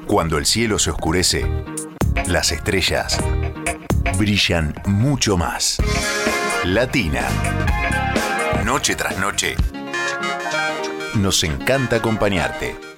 Cuando el cielo se oscurece, las estrellas brillan mucho más. Latina. Noche tras noche, nos encanta acompañarte.